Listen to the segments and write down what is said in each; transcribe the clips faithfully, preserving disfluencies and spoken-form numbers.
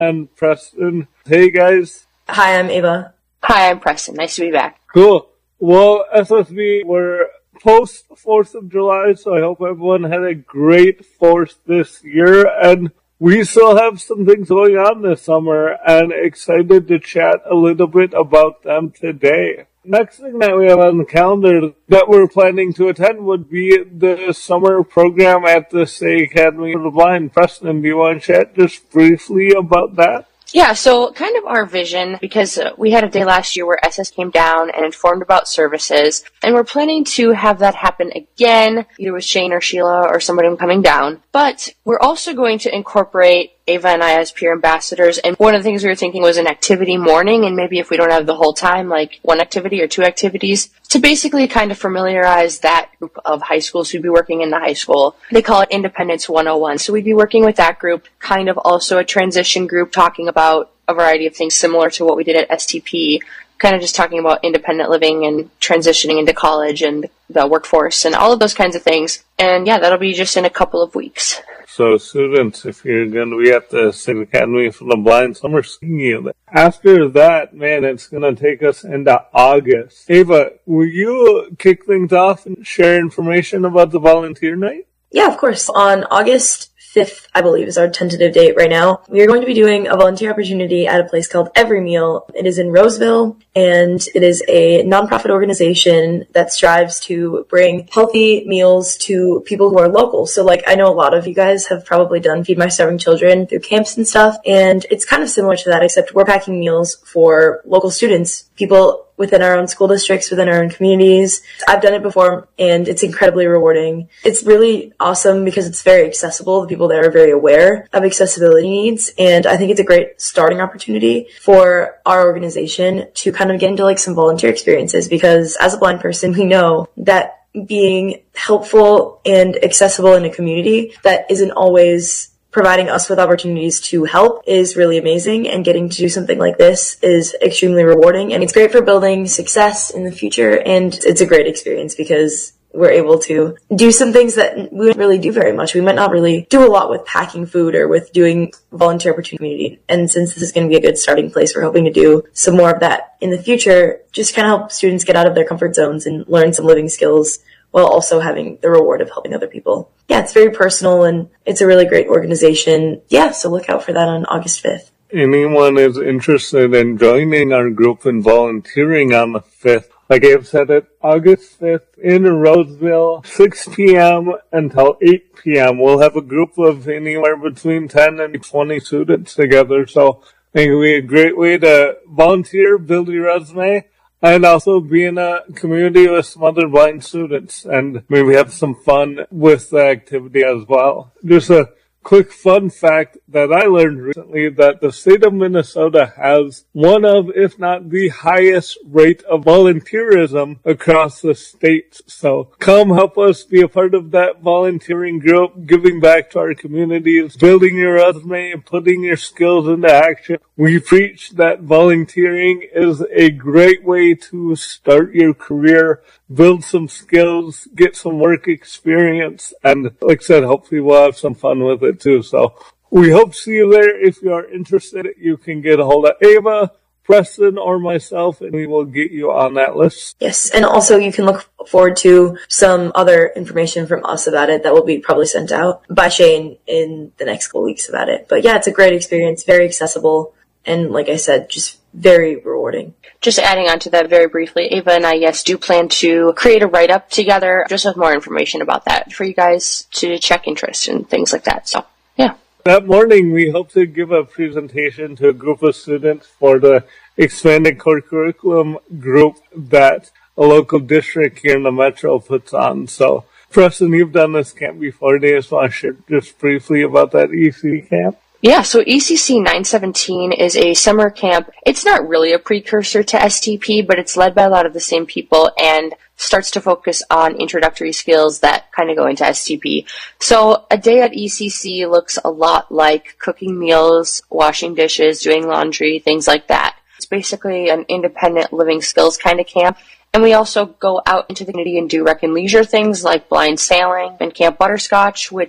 and Preston. Hey, guys. Hi, I'm Ava. Hi, I'm Preston. Nice to be back. Cool. Well, S S B, we're post fourth of July, so I hope everyone had a great fourth this year, and we still have some things going on this summer, and excited to chat a little bit about them today. Next thing that we have on the calendar that we're planning to attend would be the summer program at the State Academy of the Blind. Preston, do you want to chat just briefly about that? Yeah, so kind of our vision, because uh, we had a day last year where S S came down and informed about services, and we're planning to have that happen again, either with Shane or Sheila or somebody coming down. But we're also going to incorporate Ava and I as peer ambassadors, and one of the things we were thinking was an activity morning, and maybe if we don't have the whole time, like one activity or two activities, to basically kind of familiarize that group of high schools who'd be working in the high school. They call it Independence one oh one. So we'd be working with that group, kind of also a transition group talking about a variety of things similar to what we did at S T P, kind of just talking about independent living and transitioning into college and the workforce and all of those kinds of things. And yeah, that'll be just in a couple of weeks. So students, if you're going to be at the State Academy for the Blind, summer seeing you. After that, man, it's going to take us into August. Ava, will you kick things off and share information about the volunteer night? Yeah, of course. On August fifth, I believe, is our tentative date right now. We are going to be doing a volunteer opportunity at a place called Every Meal. It is in Roseville, and it is a nonprofit organization that strives to bring healthy meals to people who are local. So, like, I know a lot of you guys have probably done Feed My Starving Children through camps and stuff, and it's kind of similar to that, except we're packing meals for local students, people within our own school districts, within our own communities. I've done it before, and it's incredibly rewarding. It's really awesome because it's very accessible. The people there are very aware of accessibility needs, and I think it's a great starting opportunity for our organization to kind of get into like some volunteer experiences, because as a blind person, we know that being helpful and accessible in a community that isn't always providing us with opportunities to help is really amazing, and getting to do something like this is extremely rewarding, and it's great for building success in the future, and it's a great experience because we're able to do some things that we don't really do very much. We might not really do a lot with packing food or with doing volunteer opportunity, and since this is going to be a good starting place, we're hoping to do some more of that in the future, just kind of help students get out of their comfort zones and learn some living skills while also having the reward of helping other people. Yeah, it's very personal, and it's a really great organization. Yeah, so look out for that on August fifth. Anyone is interested in joining our group and volunteering on the fifth, like I've said it, August fifth in Roseville, six p.m. until eight p.m. We'll have a group of anywhere between ten and twenty students together, so I think it'll be a great way to volunteer, build your resume, and also be in a community with some other blind students, and maybe have some fun with the activity as well. Just a quick fun fact that I learned recently, that the state of Minnesota has one of, if not the highest rate of volunteerism across the state. So come help us be a part of that volunteering group, giving back to our communities, building your resume, and putting your skills into action. We preach that volunteering is a great way to start your career, build some skills, get some work experience, and like I said, hopefully we'll have some fun with it too. So we hope to see you there. If you are interested, you can get a hold of Ava, Preston, or myself, and we will get you on that list. Yes, and also you can look forward to some other information from us about it that will be probably sent out by Shane in the next couple weeks about it. But yeah, it's a great experience, very accessible, and like I said, just very rewarding. Just adding on to that very briefly, Ava and I, yes, do plan to create a write-up together, just with more information about that for you guys to check interest and things like that. So, yeah. That morning, we hope to give a presentation to a group of students for the expanded core curriculum group that a local district here in the metro puts on. So, Preston, you've done this camp before. Do you just want to share just briefly about that E C camp? Yeah, so E C C nine seventeen is a summer camp. It's not really a precursor to S T P, but it's led by a lot of the same people and starts to focus on introductory skills that kind of go into S T P. So a day at E C C looks a lot like cooking meals, washing dishes, doing laundry, things like that. It's basically an independent living skills kind of camp. And we also go out into the community and do rec and leisure things like blind sailing and Camp Butterscotch, which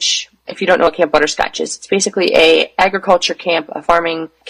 If you don't know what Camp Butterscotch is, it's basically a agriculture camp, a farming